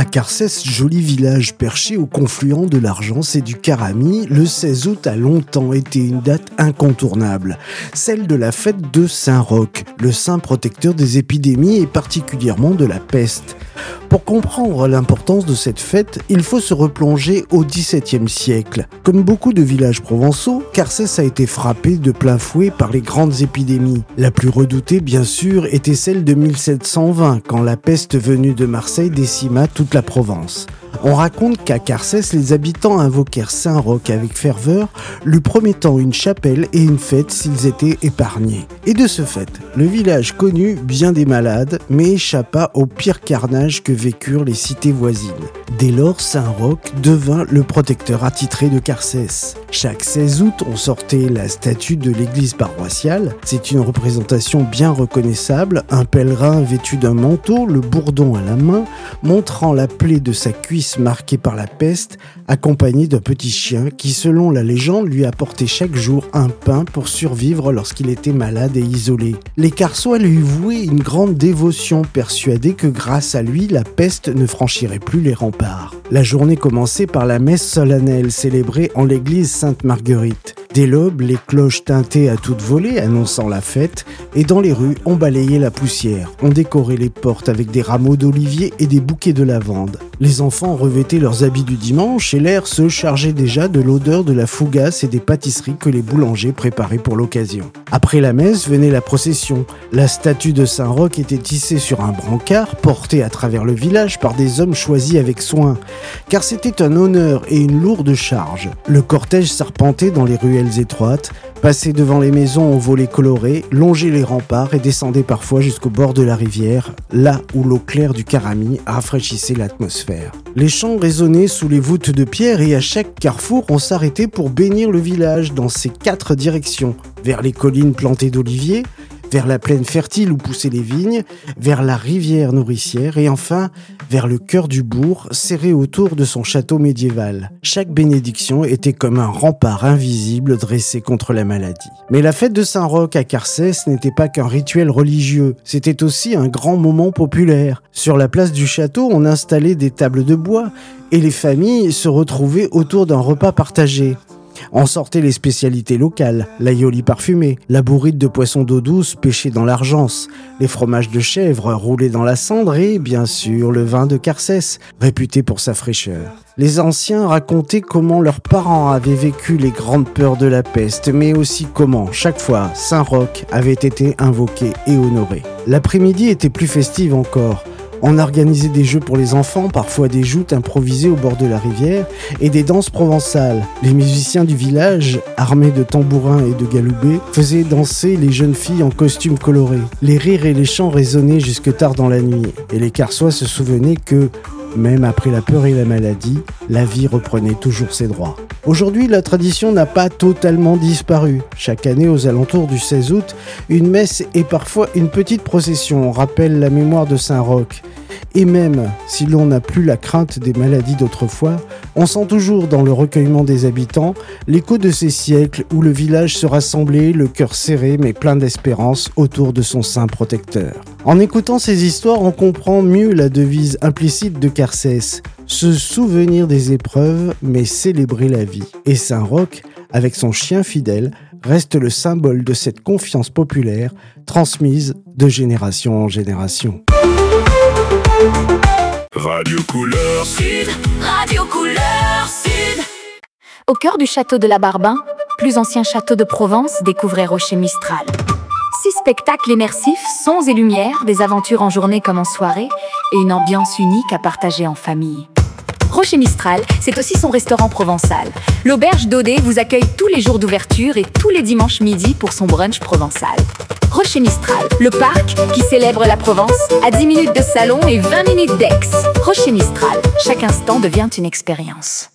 À Carcès, joli village perché au confluent de l'Argence et du Carami, le 16 août a longtemps été une date incontournable, celle de la fête de Saint-Roch, le saint protecteur des épidémies et particulièrement de la peste. Pour comprendre l'importance de cette fête, il faut se replonger au XVIIe siècle. Comme beaucoup de villages provençaux, Carcès a été frappé de plein fouet par les grandes épidémies. La plus redoutée, bien sûr, était celle de 1720, quand la peste venue de Marseille décima toute la Provence. On raconte qu'à Carcès, les habitants invoquèrent Saint-Roch avec ferveur, lui promettant une chapelle et une fête s'ils étaient épargnés. Et de ce fait, le village connut bien des malades, mais échappa au pire carnage que vécurent les cités voisines. Dès lors, Saint-Roch devint le protecteur attitré de Carcès. Chaque 16 août, on sortait la statue de l'église paroissiale. C'est une représentation bien reconnaissable, un pèlerin vêtu d'un manteau, le bourdon à la main, montrant la plaie de sa cuisse marquée par la peste, accompagné d'un petit chien qui, selon la légende, lui apportait chaque jour un pain pour survivre lorsqu'il était malade et isolé. Les Carçois lui vouaient une grande dévotion, persuadés que grâce à lui, la peste ne franchirait plus les remparts. La journée commençait par la messe solennelle célébrée en l'église Sainte-Marguerite. Dès l'aube, les cloches tintaient à toute volée, annonçant la fête, et dans les rues, on balayait la poussière. On décorait les portes avec des rameaux d'olivier et des bouquets de lavande. Les enfants revêtaient leurs habits du dimanche et l'air se chargeait déjà de l'odeur de la fougasse et des pâtisseries que les boulangers préparaient pour l'occasion. Après la messe venait la procession. La statue de Saint-Roch était tissée sur un brancard, portée à travers le village par des hommes choisis avec soin, car c'était un honneur et une lourde charge. Le cortège serpentait dans les ruelles étroites, passait devant les maisons aux volets colorés, longeait les remparts et descendait parfois jusqu'au bord de la rivière, là où l'eau claire du Carami rafraîchissait l'atmosphère. Les chants résonnaient sous les voûtes de pierre et à chaque carrefour, on s'arrêtait pour bénir le village dans ses 4 directions, vers les collines plantées d'oliviers, vers la plaine fertile où poussaient les vignes, vers la rivière nourricière et enfin vers le cœur du bourg, serré autour de son château médiéval. Chaque bénédiction était comme un rempart invisible dressé contre la maladie. Mais la fête de Saint-Roch à Carcès n'était pas qu'un rituel religieux, c'était aussi un grand moment populaire. Sur la place du château, on installait des tables de bois et les familles se retrouvaient autour d'un repas partagé. En sortaient les spécialités locales, l'aïoli parfumé, la bourrite de poisson d'eau douce pêchée dans l'Argence, les fromages de chèvre roulés dans la cendre et, bien sûr, le vin de Carcès, réputé pour sa fraîcheur. Les anciens racontaient comment leurs parents avaient vécu les grandes peurs de la peste, mais aussi comment, chaque fois, Saint-Roch avait été invoqué et honoré. L'après-midi était plus festive encore. On organisait des jeux pour les enfants, parfois des joutes improvisées au bord de la rivière et des danses provençales. Les musiciens du village, armés de tambourins et de galoubets, faisaient danser les jeunes filles en costumes colorés. Les rires et les chants résonnaient jusque tard dans la nuit et les Carçois se souvenaient que, même après la peur et la maladie, la vie reprenait toujours ses droits. Aujourd'hui, la tradition n'a pas totalement disparu. Chaque année, aux alentours du 16 août, une messe et parfois une petite procession rappellent la mémoire de Saint-Roch. Et même si l'on n'a plus la crainte des maladies d'autrefois, on sent toujours dans le recueillement des habitants l'écho de ces siècles où le village se rassemblait, le cœur serré mais plein d'espérance autour de son saint protecteur. En écoutant ces histoires, on comprend mieux la devise implicite de Carcès, se souvenir des épreuves mais célébrer la vie. Et Saint-Roch, avec son chien fidèle, reste le symbole de cette confiance populaire transmise de génération en génération. Radio Couleur Sud, Radio Couleur Sud. Au cœur du château de la Barbin, plus ancien château de Provence, découvrez Rocher Mistral. 6 spectacles immersifs, sons et lumières, des aventures en journée comme en soirée et une ambiance unique à partager en famille. Rocher Mistral, c'est aussi son restaurant provençal. L'auberge Daudet vous accueille tous les jours d'ouverture et tous les dimanches midi pour son brunch provençal. Rocher Mistral, le parc qui célèbre la Provence, à 10 minutes de salon et 20 minutes d'Aix. Rocher Mistral, chaque instant devient une expérience.